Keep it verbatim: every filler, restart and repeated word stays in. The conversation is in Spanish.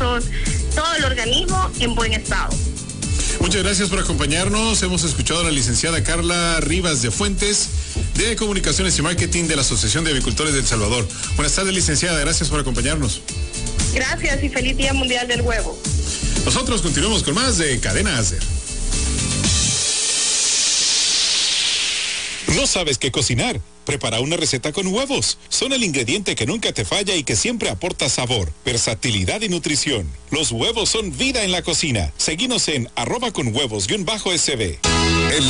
huesos, todo el organismo en buen estado. Muchas gracias por acompañarnos. Hemos escuchado a la licenciada Carla Rivas de Fuentes, de Comunicaciones y Marketing de la Asociación de Avicultores de El Salvador. Buenas tardes, licenciada. Gracias por acompañarnos. Gracias y feliz Día Mundial del Huevo. Nosotros continuamos con más de Cadena Acer. ¿No sabes qué cocinar? Prepara una receta con huevos. Son el ingrediente que nunca te falla y que siempre aporta sabor, versatilidad y nutrición. Los huevos son vida en la cocina. Seguinos en arroba con huevos guión bajo S B. El